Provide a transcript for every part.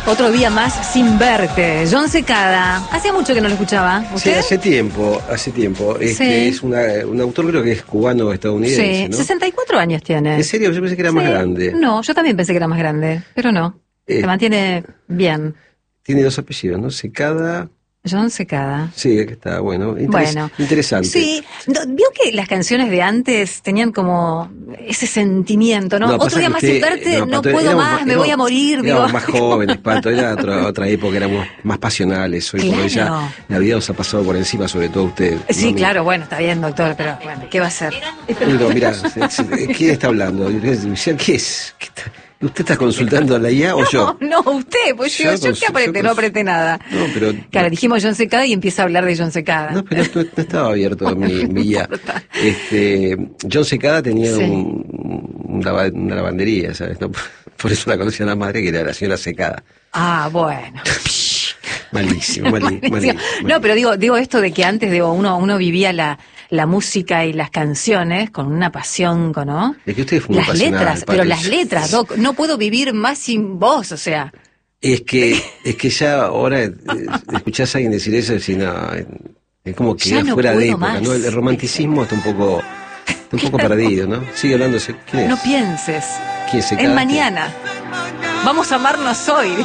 Otro día más sin verte. John Secada. Hacía mucho que no lo escuchaba. ¿Usted? Sí, hace tiempo. Sí. Es un autor, creo que es cubano-estadounidense, Sí, ¿no? 64 años tiene. ¿En serio? Yo pensé que era más grande. No, yo también pensé que era más grande, pero no. Se mantiene bien. Tiene dos apellidos, ¿no? Secada. John Secada. Sí, que está bueno. Bueno. Interesante. Sí, vio que las canciones de antes tenían como ese sentimiento, ¿no? Otro día más sin verte, no puedo más, me voy a morir. Éramos más jóvenes, Pato, era otra época, éramos más pasionales. Hoy por hoy ya la vida nos ha pasado por encima, sobre todo usted. Sí, ¿no? claro, bueno, está bien, doctor, pero bueno, ¿qué va a hacer? No, mirá, ¿quién está hablando? ¿Qué es? ¿Usted está consultando a la IA o yo? No, usted, pues yo qué apreté, no apreté nada. No, pero... Claro, dijimos John Secada y empieza a hablar de John Secada. No, pero no estaba abierto mi IA. John Secada tenía una lavandería, ¿sabes? No, por eso la conocía la madre, que era la señora Secada. Ah, bueno. Malísimo. No, pero digo esto de que antes uno vivía la música y las canciones con una pasión, ¿no? Es que usted fue muy las pasional, letras, Pato. pero las letras, Doc, no puedo vivir más sin vos, o sea. Es que ya ahora escuchás a alguien decir eso y decís, no, es como que ya no fuera de puedo época, más. ¿no? El romanticismo está un poco perdido, ¿no? Sigue hablándose. ¿Quién es? No pienses. ¿Quién se Es mañana. Vamos a amarnos hoy.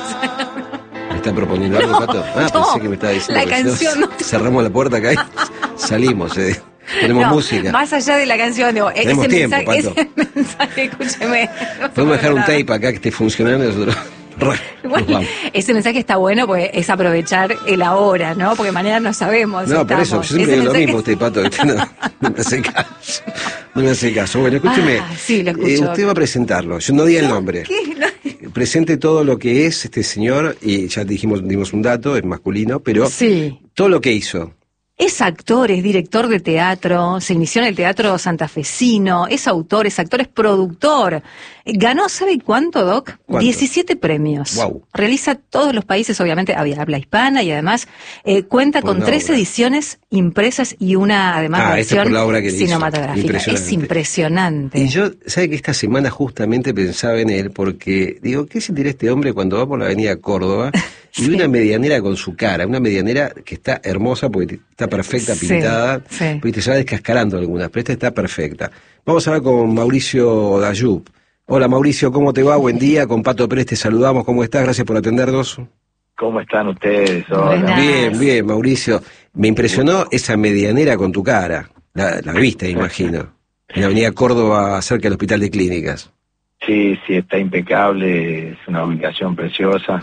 ¿Me está proponiendo algo, Pato? Pensé que me estaba diciendo. La canción no. Cerramos la puerta acá y salimos. Ponemos música. Más allá de la canción, tenemos ese tiempo, Pato. Ese mensaje, escúcheme. Podemos dejar un tape acá que esté funcionando y nosotros... Bueno, ese mensaje está bueno, pues es aprovechar el ahora, ¿no? Porque mañana no sabemos. No, por eso, yo siempre digo lo mismo, usted, Pato, no me hace caso. No me hace caso. Bueno, escúcheme. Sí, lo escucho. Usted va a presentarlo, yo no di el nombre. ¿Qué? Presente todo lo que es este señor, y ya dimos un dato, es masculino, pero todo lo que hizo. Es actor, es director de teatro, se inició en el teatro santafesino, es autor, es actor, es productor. Ganó, ¿sabe cuánto, Doc? ¿Cuánto? 17 premios. Wow. Realiza todos los países, obviamente, habla hispana y además cuenta con 3 ediciones impresas y una, además, versión cinematográfica. Es impresionante. Y yo, ¿sabe que esta semana justamente pensaba en él? Porque, digo, ¿qué sentirá este hombre cuando va por la avenida Córdoba y una medianera con su cara? Una medianera que está hermosa porque está perfecta, pintada, porque se va descascarando algunas, pero esta está perfecta. Vamos a hablar con Mauricio Dayub. Hola Mauricio, ¿cómo te va? Buen día, con Pato Pérez te saludamos, ¿cómo estás? Gracias por atendernos. ¿Cómo están ustedes? Hola. Bien, Mauricio. Me impresionó esa medianera con tu cara, la viste, imagino, en la avenida Córdoba, cerca del Hospital de Clínicas. Sí, está impecable, es una ubicación preciosa.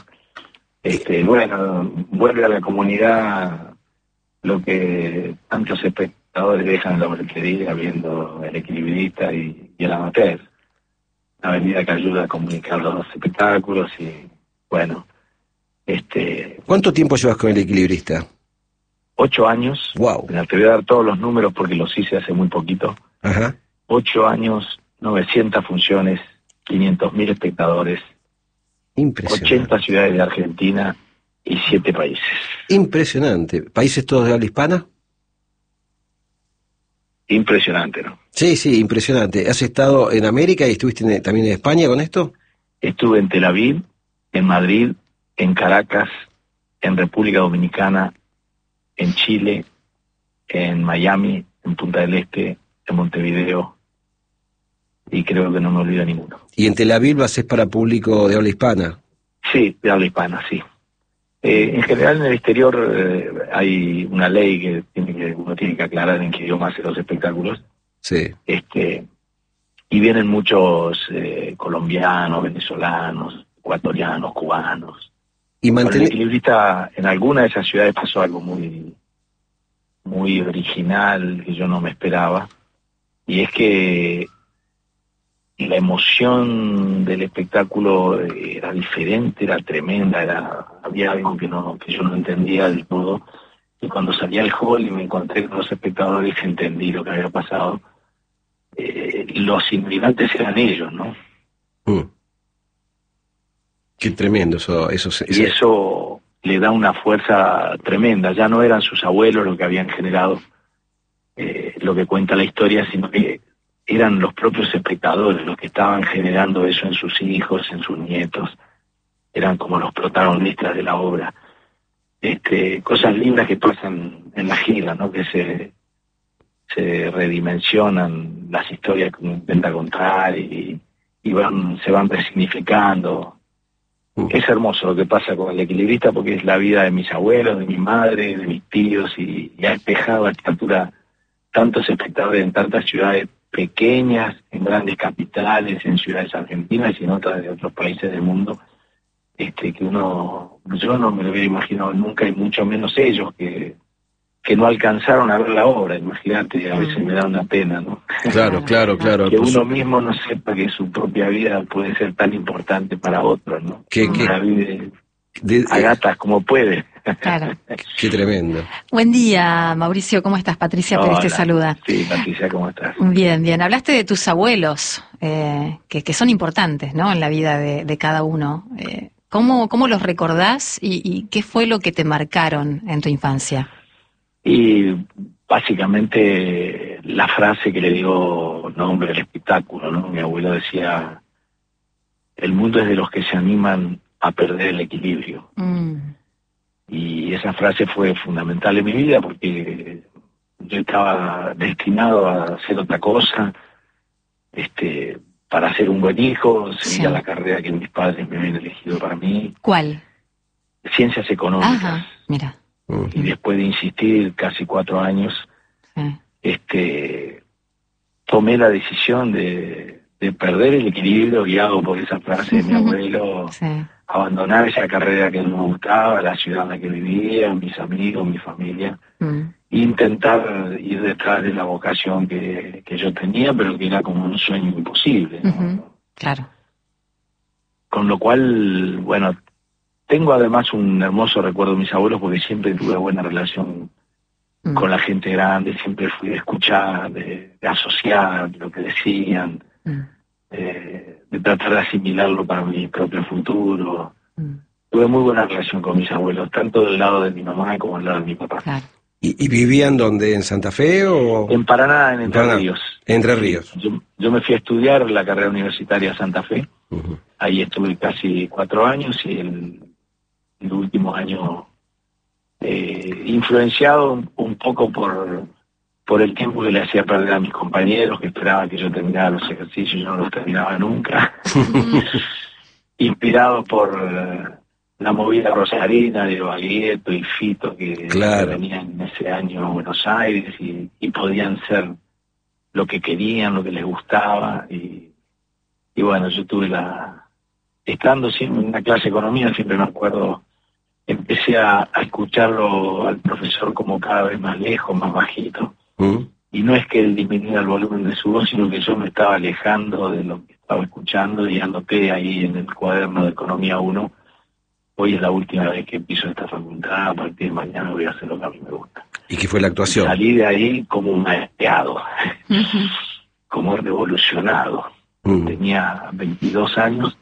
Bueno, vuelve a la comunidad lo que tantos espectadores dejan en la boletería viendo El Equilibrista y El Amateur. Una avenida que ayuda a comunicar los espectáculos y, bueno, ¿Cuánto tiempo llevas con El Equilibrista? 8 años. Wow. Te voy a dar todos los números porque los hice hace muy poquito. Ajá. 8 años, 900 funciones, 500.000 espectadores. Impresionante. 80 ciudades de Argentina y 7 países. Impresionante. ¿Países todos de habla hispana? Impresionante, ¿no? Sí, impresionante. ¿Has estado en América y estuviste también en España con esto? Estuve en Tel Aviv, en Madrid, en Caracas, en República Dominicana, en Chile, en Miami, en Punta del Este, en Montevideo, y creo que no me olvido ninguno. ¿Y en Tel Aviv lo haces para público de habla hispana? Sí, de habla hispana, sí. En general en el exterior hay una ley que uno tiene que aclarar en qué idioma hace los espectáculos. Sí. Y vienen muchos colombianos, venezolanos, ecuatorianos, cubanos. Y Con El Equilibrista, en alguna de esas ciudades pasó algo muy, muy original que yo no me esperaba, y es que la emoción del espectáculo era diferente, era tremenda, había algo que yo no entendía del todo, y cuando salí al hall y me encontré con los espectadores entendí lo que había pasado. Los inmigrantes eran ellos, ¿no? Qué tremendo eso. Y eso le da una fuerza tremenda. Ya no eran sus abuelos los que habían generado lo que cuenta la historia, sino que eran los propios espectadores los que estaban generando eso en sus hijos, en sus nietos. eran como los protagonistas de la obra. Cosas lindas que pasan en la gira, ¿no? Que se redimensionan las historias que uno intenta contar y se van resignificando. Es hermoso lo que pasa con El Equilibrista, porque es la vida de mis abuelos, de mi madre, de mis tíos, y ha despejado a esta altura tantos espectadores en tantas ciudades pequeñas, en grandes capitales, en ciudades argentinas y en otras de otros países del mundo, que yo no me lo hubiera imaginado nunca, y mucho menos ellos que no alcanzaron a ver la obra. Imagínate, a veces me da una pena, ¿no? Claro. Que uno mismo no sepa que su propia vida puede ser tan importante para otros, ¿no? Que la vive a gatas como puede. Claro. Qué tremendo. Buen día, Mauricio, ¿cómo estás? Patricia Pérez te saluda. Sí, Patricia, ¿cómo estás? Bien. Hablaste de tus abuelos, que son importantes, ¿no? En la vida de cada uno. ¿Cómo los recordás y qué fue lo que te marcaron en tu infancia? Y básicamente la frase que le dio nombre al espectáculo, ¿no? Mi abuelo decía: el mundo es de los que se animan a perder el equilibrio. Y esa frase fue fundamental en mi vida, porque yo estaba destinado a hacer otra cosa, para ser un buen hijo, seguir la carrera que mis padres me habían elegido para mí. ¿Cuál? Ciencias económicas. Ajá, mira. Y después de insistir casi 4 años, tomé la decisión de perder el equilibrio, guiado por esa frase de mi abuelo, abandonar esa carrera que no me gustaba, la ciudad en la que vivía, mis amigos, mi familia, e intentar ir detrás de la vocación que yo tenía, pero que era como un sueño imposible, ¿no? Claro. Con lo cual, bueno, tengo además un hermoso recuerdo de mis abuelos, porque siempre tuve buena relación con la gente grande, siempre fui de escuchar, de asociar lo que decían, de tratar de asimilarlo para mi propio futuro. Tuve muy buena relación con mis abuelos, tanto del lado de mi mamá como del lado de mi papá. Claro. ¿Y vivían dónde? ¿En Santa Fe o...? En Paraná, en Entre Ríos. Entre Ríos. Yo me fui a estudiar la carrera universitaria a Santa Fe. Ahí estuve casi 4 años, y el último año, influenciado un poco por el tiempo que le hacía perder a mis compañeros, que esperaban que yo terminara los ejercicios, yo no los terminaba nunca. Inspirado por la movida rosarina de Baglietto y Fito, que venían en ese año a Buenos Aires y podían ser lo que querían, lo que les gustaba. Y bueno, yo tuve estando siempre en una clase de economía, siempre me acuerdo, empecé a escucharlo al profesor como cada vez más lejos, más bajito. Y no es que él disminuyera el volumen de su voz, sino que yo me estaba alejando de lo que estaba escuchando, y anoté ahí en el cuaderno de Economía 1: hoy es la última vez que piso esta facultad, a partir de mañana voy a hacer lo que a mí me gusta. ¿Y qué fue la actuación? Salí de ahí como un maestreado, como revolucionado. Tenía 22 años,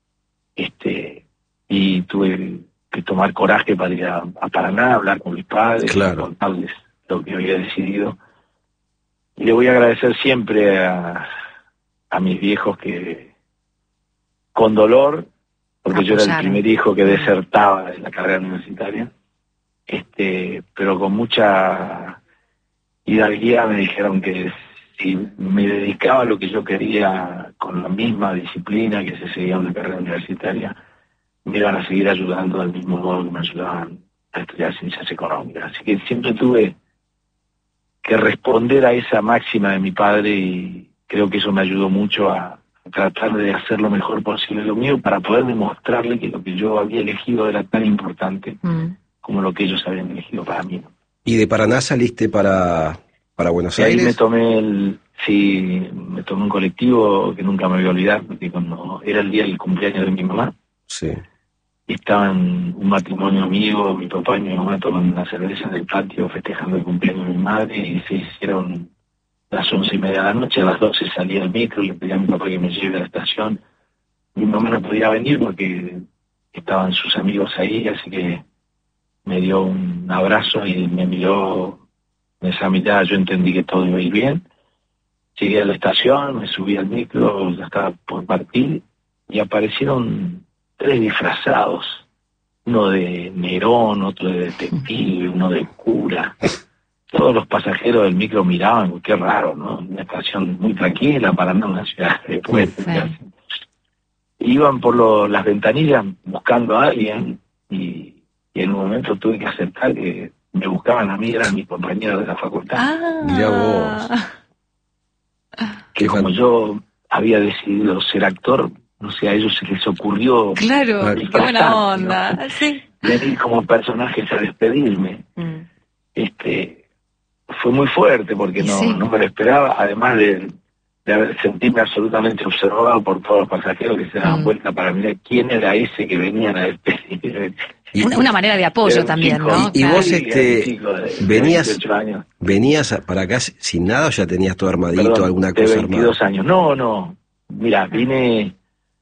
y tuve que tomar coraje para ir a Paraná, a hablar con mis padres, contarles lo que había decidido. Y le voy a agradecer siempre a mis viejos, que con dolor, porque yo era el primer hijo que desertaba de la carrera universitaria, pero con mucha hidalguía me dijeron que si me dedicaba a lo que yo quería con la misma disciplina que se seguía en la carrera universitaria, me iban a seguir ayudando del mismo modo que me ayudaban a estudiar ciencias económicas. Así que siempre tuve que responder a esa máxima de mi padre, y creo que eso me ayudó mucho a tratar de hacer lo mejor posible lo mío, para poder demostrarle que lo que yo había elegido era tan importante como lo que ellos habían elegido para mí. ¿Y de Paraná saliste para Buenos Aires? Ahí me tomé un colectivo que nunca me voy a olvidar, porque cuando era el día del cumpleaños de mi mamá, estaban un matrimonio amigo, mi papá y mi mamá, tomando una cerveza en el patio festejando el cumpleaños de mi madre, y se hicieron las 11:30 de la noche. A las 12 salía el micro, le pedí a mi papá que me lleve a la estación. Mi mamá no podía venir porque estaban sus amigos ahí, así que me dio un abrazo y me miró en esa mirada. Yo entendí que todo iba a ir bien. Llegué a la estación, me subí al micro, ya estaba por partir, y aparecieron 3 disfrazados, uno de Nerón, otro de detective, uno de cura. Todos los pasajeros del micro miraban, qué raro, ¿no? Una estación muy tranquila para andar en una ciudad de puerto. Iban por las ventanillas buscando a alguien y en un momento tuve que aceptar que me buscaban a mí, eran mis compañeros de la facultad. Mirá vos. Que como yo había decidido ser actor, no sé, a ellos se les ocurrió... Claro, qué buena onda, ¿no? Sí. Venir como personajes a despedirme. Fue muy fuerte porque no me lo esperaba, además de sentirme absolutamente observado por todos los pasajeros que se daban vuelta para mirar quién era ese que venían a despedir. Una manera de apoyo también, chico, ¿no? Y vos de venías para acá sin nada o ya tenías todo armadito, alguna cosa de 22 armada? años. No. Mira, vine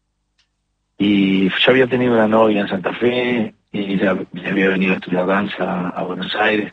y yo había tenido una novia en Santa Fe y ella había venido a estudiar danza a Buenos Aires.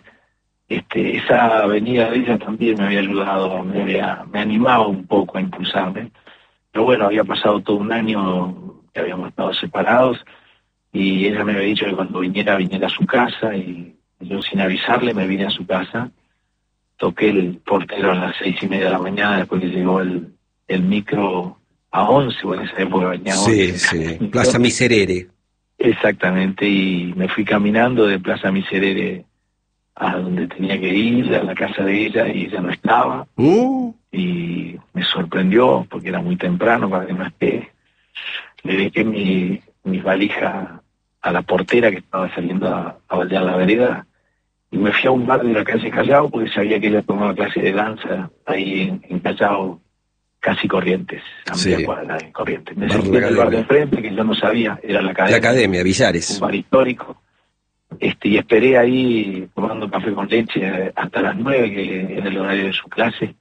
Esa venida de ella también me había ayudado, me animaba un poco a impulsarme. Pero bueno, había pasado todo un año que habíamos estado separados y ella me había dicho que cuando viniera a su casa y yo sin avisarle me vine a su casa. Toqué el portero a las 6:30 de la mañana después que llegó el micro a 11, o en esa época venía a 11. Sí, Plaza Miserere. Exactamente, y me fui caminando de Plaza Miserere a donde tenía que ir, a la casa de ella, y ella no estaba. Y me sorprendió, porque era muy temprano para que no esté. Le dejé mis valijas a la portera que estaba saliendo a baldear la vereda, y me fui a un bar de la calle Callao, porque sabía que ella tomaba clase de danza ahí en Callao, casi Corrientes, a media cuadra de Corrientes. Me senté en el bar de enfrente, que yo no sabía, era la Academia. La Academia, Villares. Un bar histórico. Y esperé ahí tomando café con leche hasta las 9, que era el horario de su clase,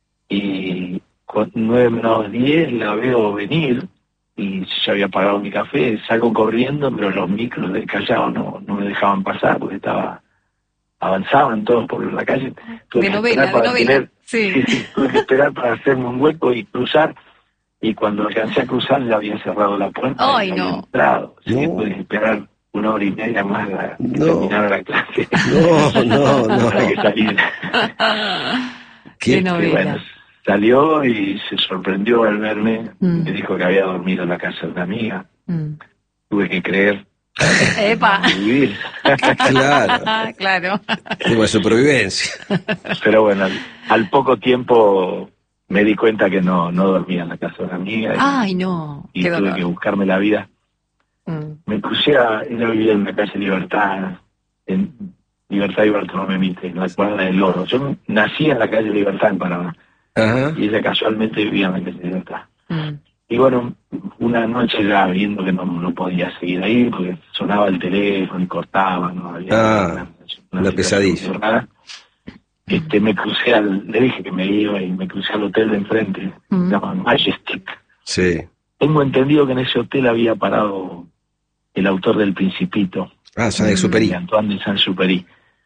y con 9:10 la veo venir, y ya había pagado mi café, salgo corriendo, pero los micros del Callao no me dejaban pasar, porque avanzaban todos por la calle. De novela. Sí, tuve que esperar para hacerme un hueco y cruzar, y cuando alcancé a cruzar ya había cerrado la puerta. ¡Ay, no! Entrado, así que tuve que esperar 1 hora y media más a que terminara la clase. No. Para que saliera. ¿Qué novela? Bueno, salió y se sorprendió al verme. Me dijo que había dormido en la casa de una amiga. Tuve que creer. ¡Epa! Vivir. Claro. Como de supervivencia. Pero bueno, al poco tiempo me di cuenta que no dormía en la casa de una amiga. ¡Ay, no! Y tuve que buscarme la vida. Me crucé ella vivía en la calle Libertad, en Libertad y Bartolomé Mitre, en la cuadra del Oro. Yo nací en la calle Libertad en Panamá. Ajá. Y ella casualmente vivía en la calle Libertad. Y bueno, una noche ya viendo que no podía seguir ahí, porque sonaba el teléfono y cortaba, no había una pesadilla. Me crucé le dije que me iba y me crucé al hotel de enfrente, se llama Majestic. Sí. Tengo entendido que en ese hotel había parado el autor del Principito. Saint-Exupéry. Antoine de Saint-Exupéry.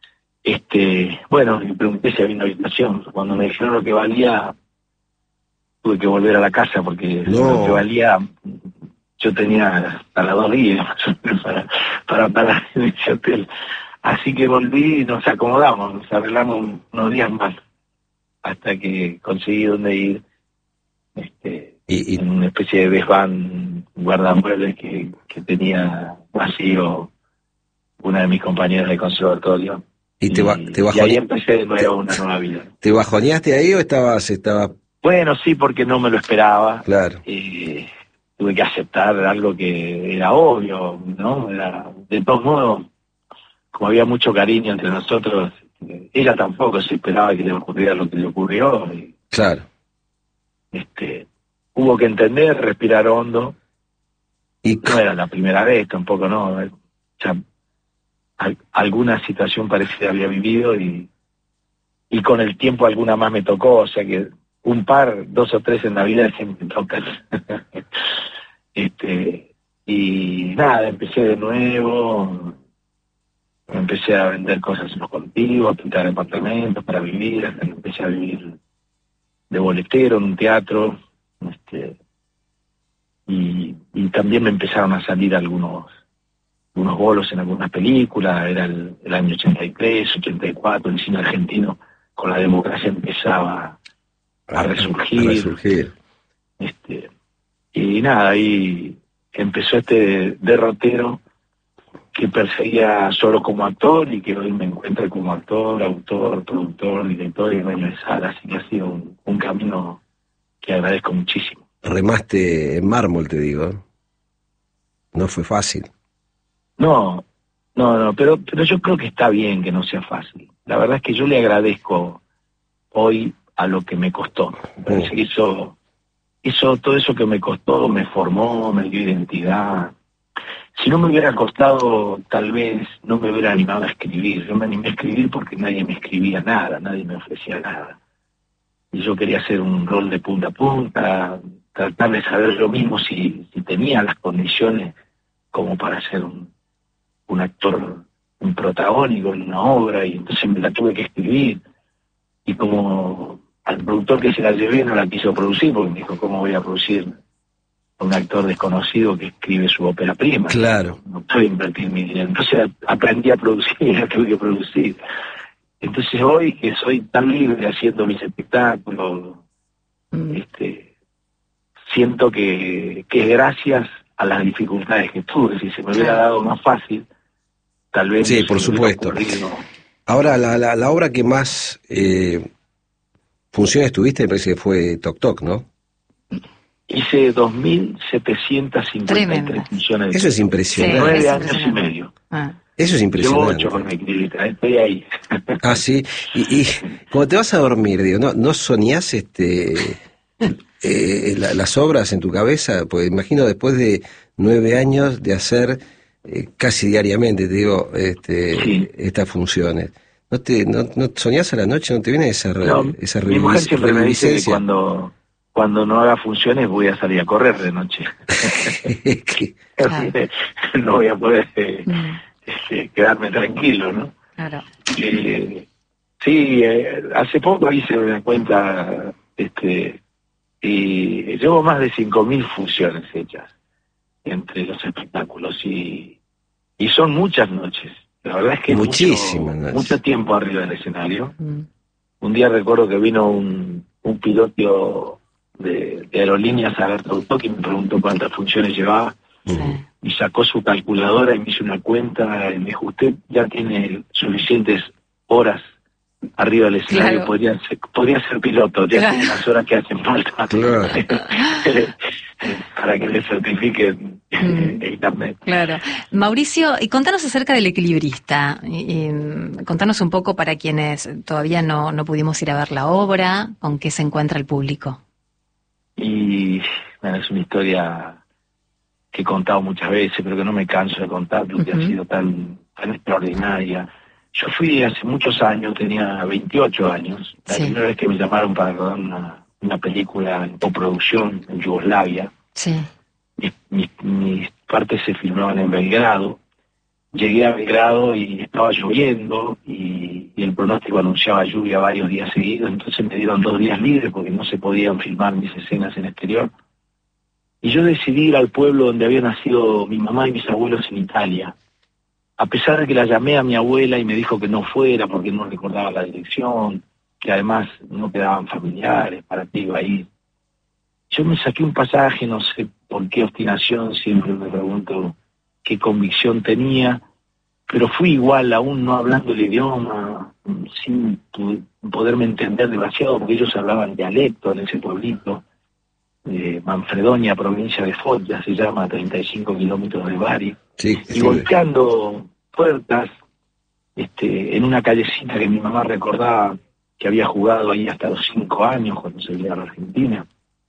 Bueno, le pregunté si había una habitación. Cuando me dijeron lo que valía, tuve que volver a la casa porque lo que valía, yo tenía hasta las 2 días para parar en ese hotel. Así que volví y nos acomodamos, nos arreglamos unos días más, hasta que conseguí dónde ir, en una especie de desván guardamuebles que tenía vacío una de mis compañeras de conservatorio. Y ahí empecé de nuevo una nueva vida. ¿Te bajoneaste ahí o estabas? Bueno, sí, porque no me lo esperaba. Claro. Tuve que aceptar algo que era obvio, ¿no? De todos modos, como había mucho cariño entre nosotros, ella tampoco se esperaba que le ocurriera lo que le ocurrió. Claro. Hubo que entender, respirar hondo. Y no era la primera vez, tampoco, ¿no? Ya alguna situación parecida había vivido y con el tiempo alguna más me tocó, o sea que 2 o 3 en Navidad siempre me tocan. Y nada, empecé de nuevo, empecé a vender cosas en los colectivos, a pintar departamentos para vivir, hasta que empecé a vivir de boletero en un teatro. y también me empezaron a salir algunos bolos en algunas películas. Era el año 83, 84, el cine argentino con la democracia empezaba a resurgir. Y nada, ahí empezó este derrotero que perseguía solo como actor y que hoy me encuentra como actor, autor, productor, director y dueño de sala. Así que ha sido un camino que agradezco muchísimo. Remaste en mármol, te digo. No fue fácil. No, pero yo creo que está bien que no sea fácil. La verdad es que yo le agradezco hoy a lo que me costó. Parece que hizo todo eso que me costó, me formó, me dio identidad. Si no me hubiera costado, tal vez no me hubiera animado a escribir. Yo me animé a escribir porque nadie me escribía nada, nadie me ofrecía nada. Y yo quería hacer un rol de punta a punta, tratar de saber yo mismo si tenía las condiciones como para ser un actor, un protagónico en una obra, y entonces me la tuve que escribir. Y como al productor que se la llevé no la quiso producir, porque me dijo, ¿cómo voy a producir a un actor desconocido que escribe su ópera prima? Claro. No puedo invertir mi dinero. Entonces aprendí a producir y la tuve que producir. Entonces hoy que soy tan libre haciendo mis espectáculos, siento que es gracias a las dificultades que tuve. Si se me hubiera dado más fácil, tal vez... Sí, por supuesto. Ahora, la obra que más funciones tuviste, me parece que fue Toc Toc, ¿no? Hice 2.753 funciones. Eso es impresionante. 9 años y medio. Eso es impresionante. Llevo 8 con mi clínica, estoy ahí. Ah, sí. Y cuando te vas a dormir, digo, ¿no soñás las obras en tu cabeza? Pues imagino después de 9 años de hacer casi diariamente, te digo, sí, estas funciones. ¿No soñás a la noche? ¿No te viene esa reminiscencia? Mi mujer siempre me dice que cuando no haga funciones voy a salir a correr de noche. No voy a poder quedarme tranquilo, ¿no? Claro. Sí, hace poco hice una cuenta, y llevo más de 5.000 funciones hechas entre los espectáculos, y son muchas noches. La verdad es que mucho tiempo arriba del escenario. Un día recuerdo que vino un piloto de aerolíneas a ver Toc Toc y me preguntó cuántas funciones llevaba. Y sacó su calculadora y me hizo una cuenta y me dijo, usted ya tiene suficientes horas arriba del escenario, claro. podría ser piloto, ya tiene las horas que hacen falta. Claro. Para que le certifiquen el carnet. Claro. Mauricio, y contanos acerca del Equilibrista. Contanos un poco para quienes todavía no pudimos ir a ver la obra, con qué se encuentra el público. Y bueno, es una historia que he contado muchas veces, pero que no me canso de contar porque ha sido tan extraordinaria. Yo fui hace muchos años, tenía 28 años, la primera vez que me llamaron para rodar una película en coproducción en Yugoslavia. Sí. Mis partes se filmaban en Belgrado. Llegué a Belgrado y estaba lloviendo y el pronóstico anunciaba lluvia varios días seguidos, entonces me dieron 2 días libres porque no se podían filmar mis escenas en exterior. Y yo decidí ir al pueblo donde había nacido mi mamá y mis abuelos en Italia. A pesar de que la llamé a mi abuela y me dijo que no fuera porque no recordaba la dirección, que además no quedaban familiares, para qué iba a ir. Yo me saqué un pasaje, no sé por qué obstinación, siempre me pregunto qué convicción tenía, pero fui igual, aún no hablando el idioma, sin poderme entender demasiado, porque ellos hablaban dialecto en ese pueblito, Manfredonia, provincia de Foggia, se llama, 35 kilómetros de Bari, y golpeando puertas, en una callecita que mi mamá recordaba que había jugado ahí hasta los 5 años cuando se vino a la Argentina.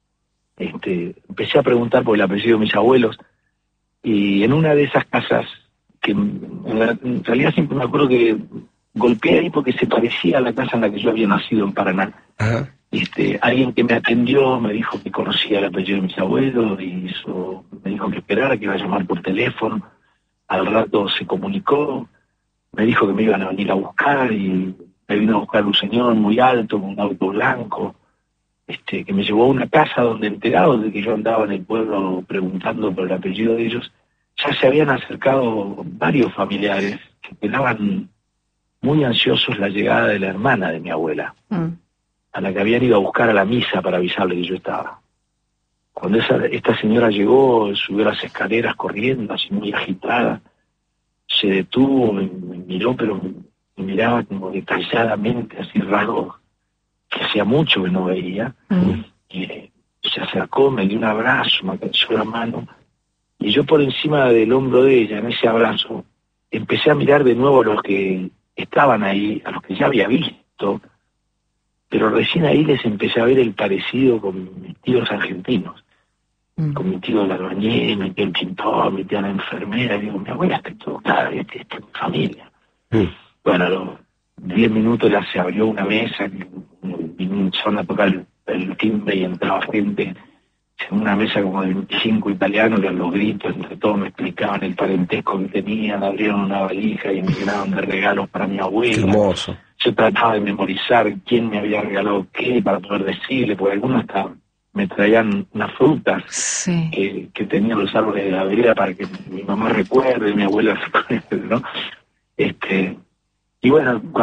Empecé a preguntar por el apellido de mis abuelos, y en una de esas casas, que en realidad siempre me acuerdo que golpeé ahí porque se parecía a la casa en la que yo había nacido en Paraná. Ajá. Alguien que me atendió me dijo que conocía el apellido de mis abuelos y me dijo que esperara, que iba a llamar por teléfono. Al rato se comunicó, me dijo que me iban a venir a buscar y me vino a buscar un señor muy alto con un auto blanco. que me llevó a una casa donde, enterado de que yo andaba en el pueblo preguntando por el apellido de ellos, ya se habían acercado varios familiares que esperaban muy ansiosos la llegada de la hermana de mi abuela, a la que habían ido a buscar a la misa para avisarle que yo estaba. Cuando esta señora llegó, subió las escaleras corriendo, así muy agitada, se detuvo, me miró, pero me miraba como detalladamente, así raro, que hacía mucho que no veía, y se acercó, me dio un abrazo, me acarició la mano, y yo por encima del hombro de ella, en ese abrazo, empecé a mirar de nuevo a los que estaban ahí, a los que ya había visto, pero recién ahí les empecé a ver el parecido con mis tíos argentinos, con mi tío el albañil, mi tío el pintor, mi tía la enfermera, y digo, mi abuela está equivocada, esta es mi familia. Bueno, a los 10 minutos ya se abrió una mesa, vinieron a tocar el timbre y entraba gente, en una mesa como de 25 italianos, que a los gritos entre todos me explicaban el parentesco que tenían, abrieron una valija y me llenaron de regalos para mi abuela. Qué hermoso. Yo trataba de memorizar quién me había regalado qué para poder decirle, porque algunos hasta me traían unas frutas que tenían los árboles de la vereda para que mi mamá recuerde, mi abuela recuerde, ¿no? Y bueno,